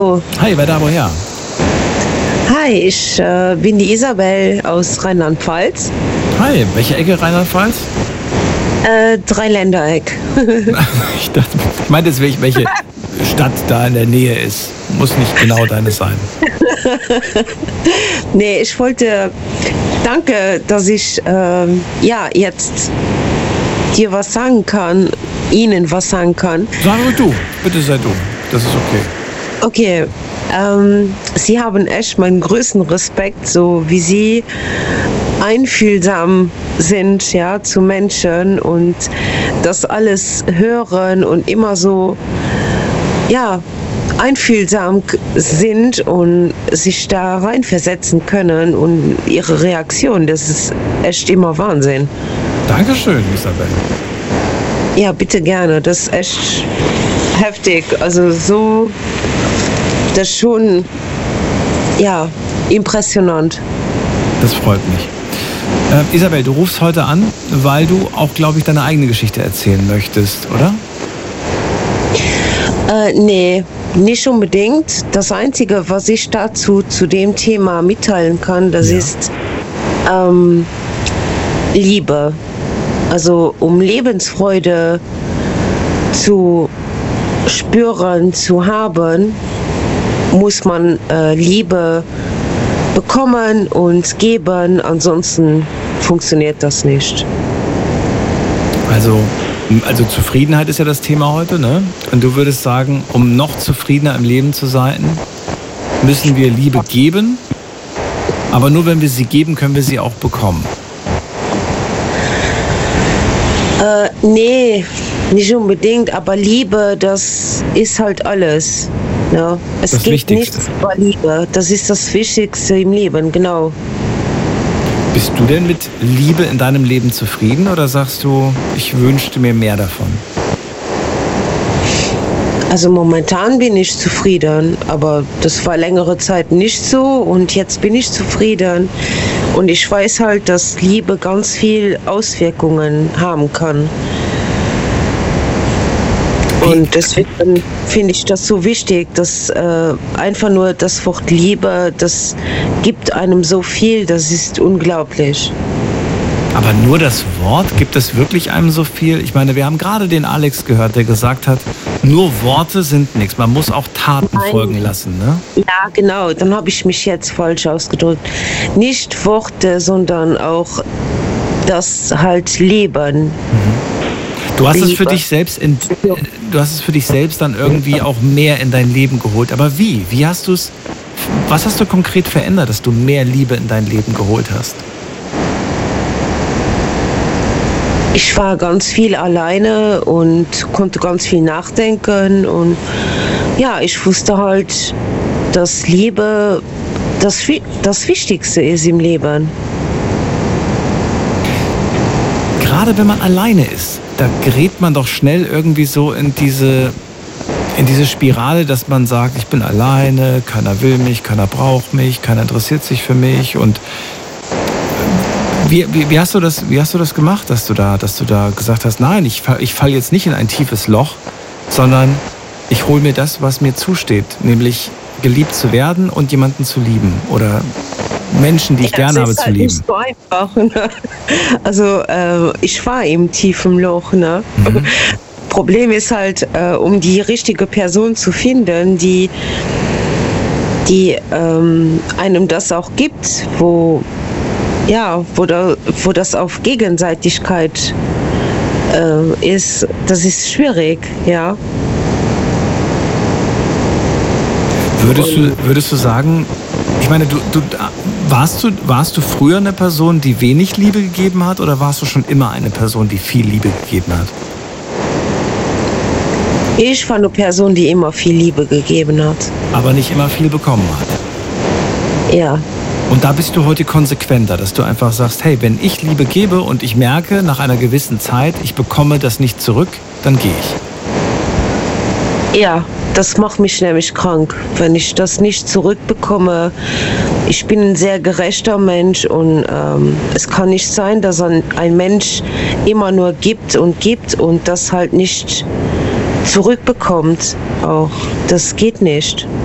Oh. Hi, wer da woher? Hi, ich bin die Isabel aus Rheinland-Pfalz. Hi, welche Ecke Rheinland-Pfalz? Dreiländereck. Ich meinte jetzt, welche Stadt da in der Nähe ist. Muss nicht genau deine sein. Nee, ich wollte, danke, dass ich jetzt dir was sagen kann, Ihnen was sagen kann. Sag ruhig du, bitte sei du. Das ist okay. Okay, Sie haben echt meinen größten Respekt, so wie Sie einfühlsam sind, ja, zu Menschen und das alles hören und immer so, ja, einfühlsam sind und sich da reinversetzen können und ihre Reaktion, das ist echt immer Wahnsinn. Dankeschön, Isabel. Ja, bitte gerne, das ist echt heftig, also so, das ist schon, ja, impressionant. Das freut mich. Isabel, du rufst heute an, weil du auch, glaube ich, deine eigene Geschichte erzählen möchtest, oder? Nee, nicht unbedingt. Das Einzige, was ich dazu zu dem Thema mitteilen kann, das ist Liebe. Also um Lebensfreude zu spüren, zu haben, muss man Liebe bekommen und geben, ansonsten funktioniert das nicht. Also Zufriedenheit ist ja das Thema heute, ne? Und du würdest sagen, um noch zufriedener im Leben zu sein, müssen wir Liebe geben, aber nur wenn wir sie geben, können wir sie auch bekommen. Nee, nicht unbedingt, aber Liebe, das ist halt alles. Ja, es Das geht Wichtigste. nichts über Liebe. Das ist das Wichtigste im Leben, genau. Bist du denn mit Liebe in deinem Leben zufrieden oder sagst du, ich wünschte mir mehr davon? Also momentan bin ich zufrieden, aber das war längere Zeit nicht so und jetzt bin ich zufrieden. Und ich weiß halt, dass Liebe ganz viel Auswirkungen haben kann. Und deswegen finde ich das so wichtig, dass einfach nur das Wort Liebe, das gibt einem so viel, das ist unglaublich. Aber nur das Wort, gibt es wirklich einem so viel? Ich meine, wir haben gerade den Alex gehört, der gesagt hat, nur Worte sind nichts, man muss auch Taten folgen lassen, ne? Ja, genau, dann habe ich mich jetzt falsch ausgedrückt. Nicht Worte, sondern auch das halt Leben. Du hast es Liebe. für dich selbst du hast es für dich selbst dann irgendwie auch mehr in dein Leben geholt. Aber wie? Was hast du konkret verändert, dass du mehr Liebe in dein Leben geholt hast? Ich war ganz viel alleine und konnte ganz viel nachdenken und ja, ich wusste halt, dass Liebe das Wichtigste ist im Leben. Gerade wenn man alleine ist, da gerät man doch schnell irgendwie so in diese Spirale, dass man sagt, ich bin alleine, keiner will mich, keiner braucht mich, keiner interessiert sich für mich. Und wie hast du das gemacht, dass du da gesagt hast, nein, ich fall jetzt nicht in ein tiefes Loch, sondern ich hole mir das, was mir zusteht, nämlich geliebt zu werden und jemanden zu lieben oder Menschen, die ich gerne habe, zu lieben. Das ist halt nicht so einfach. Ne? Also ich war im tiefen Loch. Ne? Problem ist halt, um die richtige Person zu finden, die einem das auch gibt, wo das auf Gegenseitigkeit ist, das ist schwierig, ja. Würdest du sagen, ich meine, warst du früher eine Person, die wenig Liebe gegeben hat, oder warst du schon immer eine Person, die viel Liebe gegeben hat? Ich war eine Person, die immer viel Liebe gegeben hat. Aber nicht immer viel bekommen hat. Ja. Und da bist du heute konsequenter, dass du einfach sagst, hey, wenn ich Liebe gebe und ich merke nach einer gewissen Zeit, ich bekomme das nicht zurück, dann gehe ich. Ja, das macht mich nämlich krank, wenn ich das nicht zurückbekomme. Ich bin ein sehr gerechter Mensch und es kann nicht sein, dass ein Mensch immer nur gibt und das halt nicht zurückbekommt. Auch das geht nicht.